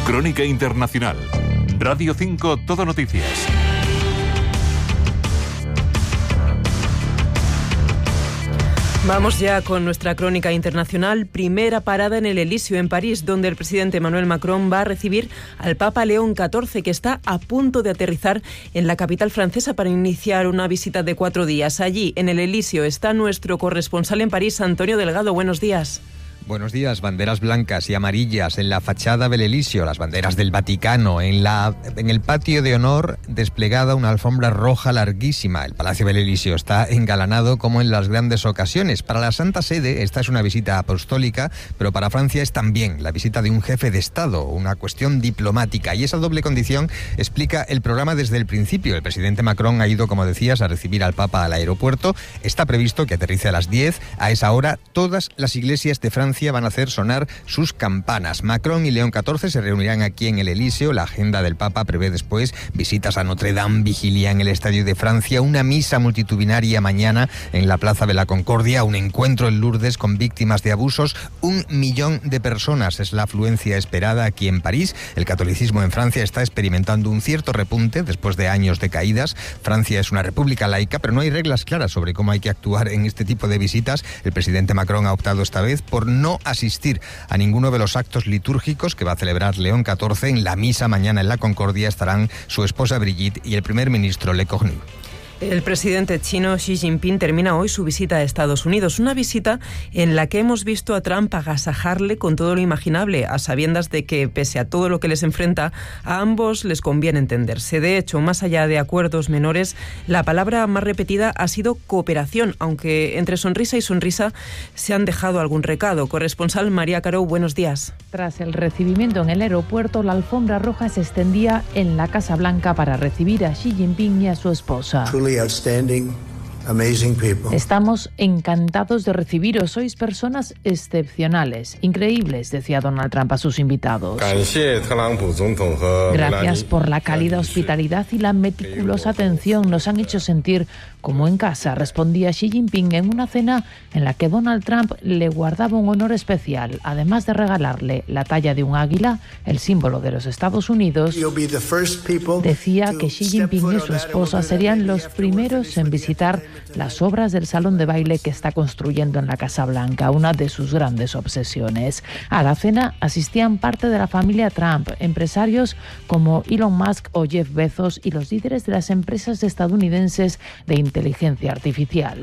Crónica Internacional. Radio 5 Todo Noticias. Vamos ya con nuestra crónica internacional. Primera parada en el Elíseo, en París, donde el presidente Emmanuel Macron va a recibir al Papa León XIV, que está a punto de aterrizar en la capital francesa para iniciar una visita de 4 días. Allí, en el Elíseo, está nuestro corresponsal en París, Antonio Delgado. Buenos días. Buenos días. Banderas blancas y amarillas en la fachada del Elíseo, las banderas del Vaticano, en el patio de honor desplegada una alfombra roja larguísima. El Palacio del Elíseo está engalanado como en las grandes ocasiones. Para la Santa Sede esta es una visita apostólica, pero para Francia es también la visita de un jefe de Estado, una cuestión diplomática, y esa doble condición explica el programa desde el principio. El presidente Macron ha ido, como decías, a recibir al Papa al aeropuerto. Está previsto que aterrice a las 10. A esa hora todas las iglesias de Francia van a hacer sonar sus campanas. Macron y León XIV se reunirán aquí en el Elíseo. La agenda del Papa prevé después visitas a Notre Dame, vigilia en el Estadio de Francia, una misa multitudinaria mañana en la Plaza de la Concordia, un encuentro en Lourdes con víctimas de abusos. 1 millón de personas es la afluencia esperada aquí en París. El catolicismo en Francia está experimentando un cierto repunte después de años de caídas. Francia es una república laica, pero no hay reglas claras sobre cómo hay que actuar en este tipo de visitas. El presidente Macron ha optado esta vez por no asistir a ninguno de los actos litúrgicos que va a celebrar León XIV. En la misa mañana en la Concordia estarán su esposa Brigitte y el primer ministro Le Cornu. El presidente chino Xi Jinping termina hoy su visita a Estados Unidos, una visita en la que hemos visto a Trump agasajarle con todo lo imaginable, a sabiendas de que, pese a todo lo que les enfrenta, a ambos les conviene entenderse. De hecho, más allá de acuerdos menores, la palabra más repetida ha sido cooperación, aunque entre sonrisa y sonrisa se han dejado algún recado. Corresponsal María Caro, buenos días. Tras el recibimiento en el aeropuerto, la alfombra roja se extendía en la Casa Blanca para recibir a Xi Jinping y a su esposa. Outstanding, amazing people. Estamos encantados de recibiros, sois personas excepcionales, increíbles, decía Donald Trump a sus invitados. Gracias por la cálida hospitalidad y la meticulosa atención, nos han hecho sentir como en casa, respondía Xi Jinping en una cena en la que Donald Trump le guardaba un honor especial. Además de regalarle la talla de un águila, el símbolo de los Estados Unidos, decía que Xi Jinping y su esposa serían los primeros en visitar las obras del salón de baile que está construyendo en la Casa Blanca, una de sus grandes obsesiones. A la cena asistían parte de la familia Trump, empresarios como Elon Musk o Jeff Bezos y los líderes de las empresas estadounidenses de inteligencia artificial.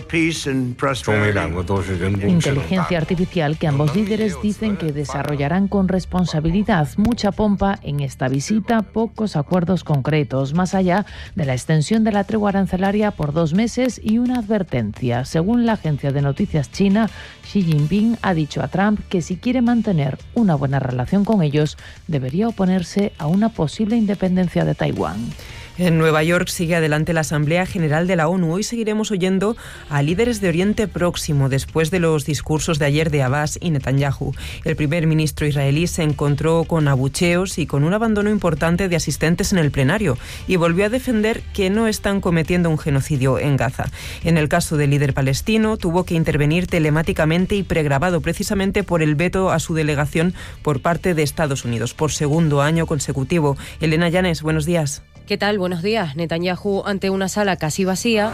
Inteligencia artificial que ambos líderes dicen que desarrollarán con responsabilidad. Mucha pompa en esta visita, pocos acuerdos concretos, más allá de la extensión de la tregua arancelaria por 2 meses y una advertencia. Según la agencia de noticias china, Xi Jinping ha dicho a Trump que si quiere mantener una buena relación con ellos, debería oponerse a una posible independencia de Taiwán. En Nueva York sigue adelante la Asamblea General de la ONU. Hoy seguiremos oyendo a líderes de Oriente Próximo después de los discursos de ayer de Abbas y Netanyahu. El primer ministro israelí se encontró con abucheos y con un abandono importante de asistentes en el plenario y volvió a defender que no están cometiendo un genocidio en Gaza. En el caso del líder palestino, tuvo que intervenir telemáticamente y pregrabado precisamente por el veto a su delegación por parte de Estados Unidos por segundo año consecutivo. Elena Llanes, buenos días. ¿Qué tal? Buenos días. Netanyahu ante una sala casi vacía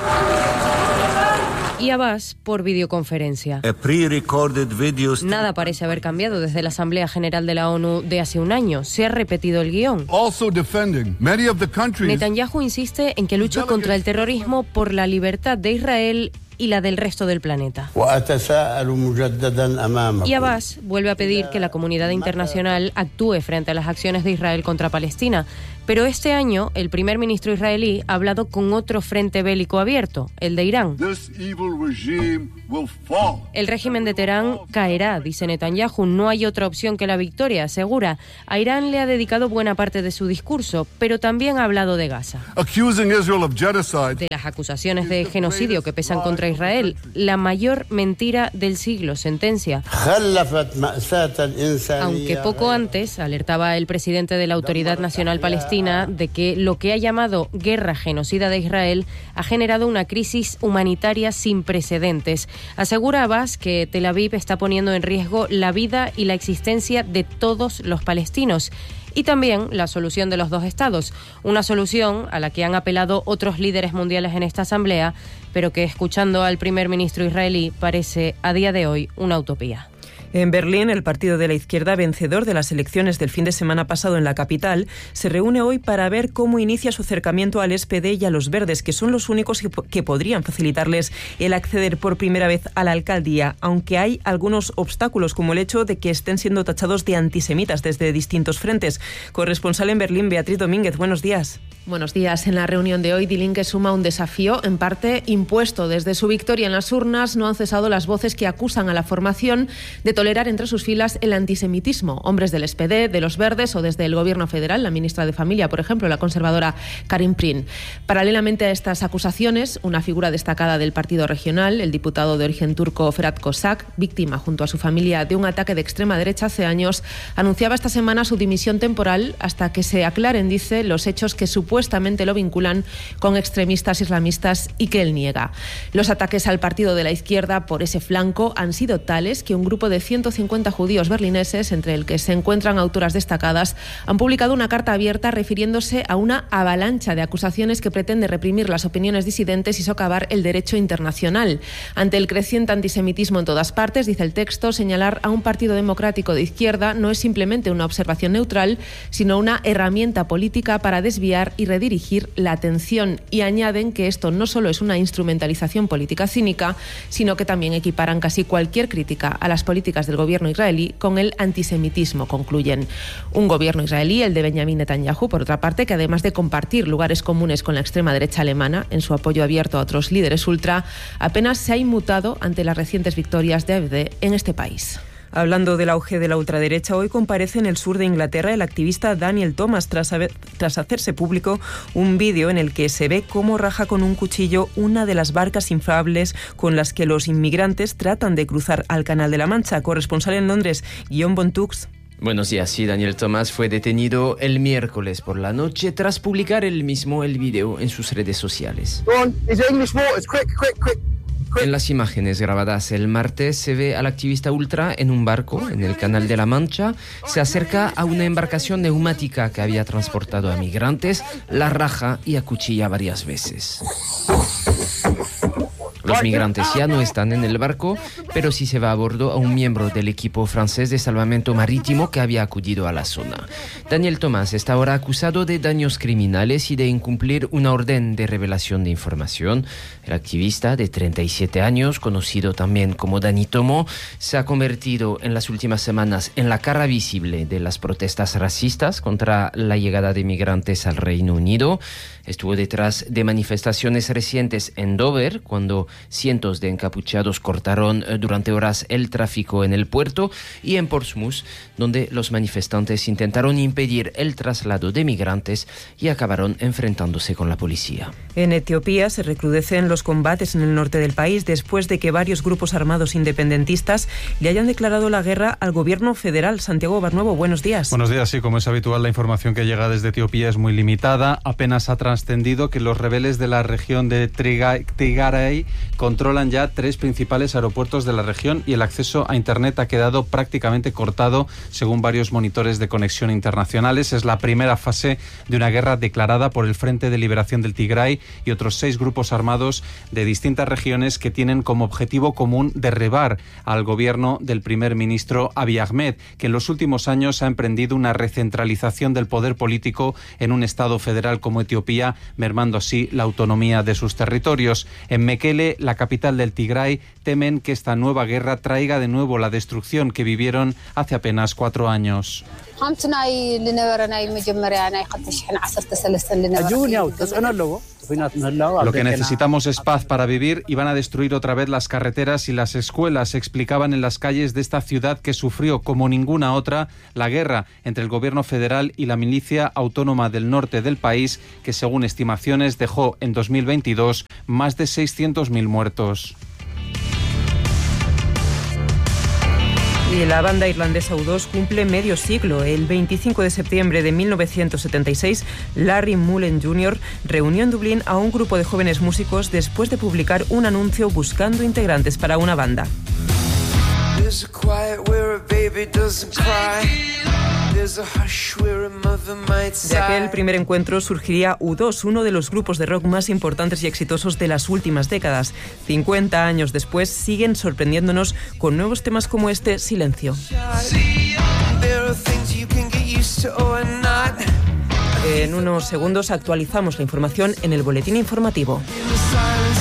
y Abbas por videoconferencia. Nada parece haber cambiado desde la Asamblea General de la ONU de hace un año. Se ha repetido el guión. Netanyahu insiste en que lucha contra el terrorismo por la libertad de Israel y la del resto del planeta. Y Abbas vuelve a pedir que la comunidad internacional actúe frente a las acciones de Israel contra Palestina. Pero este año, el primer ministro israelí ha hablado con otro frente bélico abierto, el de Irán. El régimen de Teherán caerá, dice Netanyahu. No hay otra opción que la victoria, asegura. A Irán le ha dedicado buena parte de su discurso, pero también ha hablado de Gaza. De las acusaciones de genocidio que pesan contra Israel. La mayor mentira del siglo, sentencia. Aunque poco antes alertaba el presidente de la Autoridad Nacional Palestina de que lo que ha llamado guerra genocida de Israel ha generado una crisis humanitaria sin precedentes. Asegura Abbas que Tel Aviv está poniendo en riesgo la vida y la existencia de todos los palestinos. Y también la solución de los dos estados, una solución a la que han apelado otros líderes mundiales en esta asamblea, pero que, escuchando al primer ministro israelí, parece a día de hoy una utopía. En Berlín, el partido de la izquierda, vencedor de las elecciones del fin de semana pasado en la capital, se reúne hoy para ver cómo inicia su acercamiento al SPD y a los Verdes, que son los únicos que podrían facilitarles el acceder por primera vez a la alcaldía, aunque hay algunos obstáculos, como el hecho de que estén siendo tachados de antisemitas desde distintos frentes. Corresponsal en Berlín, Beatriz Domínguez, buenos días. Buenos días. En la reunión de hoy, Die Linke suma un desafío, en parte impuesto. Desde su victoria en las urnas no han cesado las voces que acusan a la formación de tolerar entre sus filas el antisemitismo. Hombres del SPD, de los Verdes o desde el Gobierno federal, la ministra de Familia, por ejemplo, la conservadora Karin Prin. Paralelamente a estas acusaciones, una figura destacada del partido regional, el diputado de origen turco Ferhat Kosak, víctima junto a su familia de un ataque de extrema derecha hace años, anunciaba esta semana su dimisión temporal hasta que se aclaren, dice, los hechos que supuestamente lo vinculan con extremistas islamistas y que él niega. Los ataques al partido de la izquierda por ese flanco han sido tales que un grupo de 150 judíos berlineses, entre el que se encuentran autoras destacadas, han publicado una carta abierta refiriéndose a una avalancha de acusaciones que pretende reprimir las opiniones disidentes y socavar el derecho internacional. Ante el creciente antisemitismo en todas partes, dice el texto, señalar a un partido democrático de izquierda no es simplemente una observación neutral, sino una herramienta política para desviar y redirigir la atención, y añaden que esto no solo es una instrumentalización política cínica, sino que también equiparan casi cualquier crítica a las políticas del gobierno israelí con el antisemitismo, concluyen. Un gobierno israelí, el de Benjamin Netanyahu, por otra parte, que además de compartir lugares comunes con la extrema derecha alemana en su apoyo abierto a otros líderes ultra, apenas se ha inmutado ante las recientes victorias de AfD en este país. Hablando del auge de la ultraderecha, hoy comparece en el sur de Inglaterra el activista Daniel Thomas tras hacerse público un vídeo en el que se ve cómo raja con un cuchillo una de las barcas inflables con las que los inmigrantes tratan de cruzar al Canal de la Mancha. Corresponsal en Londres, Guillaume Bontux. Buenos días, sí, Daniel Thomas fue detenido el miércoles por la noche tras publicar él mismo el vídeo en sus redes sociales. En las imágenes grabadas el martes se ve al activista ultra en un barco en el Canal de la Mancha. Se acerca a una embarcación neumática que había transportado a migrantes, la raja y acuchilla varias veces. Los migrantes ya no están en el barco, pero sí se va a bordo a un miembro del equipo francés de salvamento marítimo que había acudido a la zona. Daniel Thomas está ahora acusado de daños criminales y de incumplir una orden de revelación de información. El activista de 37 años, conocido también como Dani Tomo, se ha convertido en las últimas semanas en la cara visible de las protestas racistas contra la llegada de migrantes al Reino Unido. Estuvo detrás de manifestaciones recientes en Dover, cuando cientos de encapuchados cortaron durante horas el tráfico en el puerto, y en Portsmouth, donde los manifestantes intentaron impedir el traslado de migrantes y acabaron enfrentándose con la policía. En Etiopía se recrudecen los combates en el norte del país después de que varios grupos armados independentistas le hayan declarado la guerra al gobierno federal. Santiago Barnuevo, buenos días. Buenos días, sí, como es habitual, la información que llega desde Etiopía es muy limitada. Apenas ha trascendido que los rebeldes de la región de Tigray controlan ya 3 principales aeropuertos de la región y el acceso a Internet ha quedado prácticamente cortado, según varios monitores de conexión internacionales. Es la primera fase de una guerra declarada por el Frente de Liberación del Tigray y otros 6 grupos armados de distintas regiones que tienen como objetivo común derribar al gobierno del primer ministro Abiy Ahmed, que en los últimos años ha emprendido una recentralización del poder político en un estado federal como Etiopía, mermando así la autonomía de sus territorios. En Mekele, la capital del Tigray, temen que esta nueva guerra traiga de nuevo la destrucción que vivieron hace apenas 4 años. Lo que necesitamos es paz para vivir y van a destruir otra vez las carreteras y las escuelas, explicaban en las calles de esta ciudad que sufrió, como ninguna otra, la guerra entre el gobierno federal y la milicia autónoma del norte del país, que según estimaciones dejó en 2022 más de 600.000 muertos. Y la banda irlandesa U2 cumple medio siglo. El 25 de septiembre de 1976, Larry Mullen Jr. reunió en Dublín a un grupo de jóvenes músicos después de publicar un anuncio buscando integrantes para una banda. De aquel primer encuentro surgiría U2, uno de los grupos de rock más importantes y exitosos de las últimas décadas. 50 años después siguen sorprendiéndonos con nuevos temas como este, Silencio. En unos segundos actualizamos la información en el boletín informativo.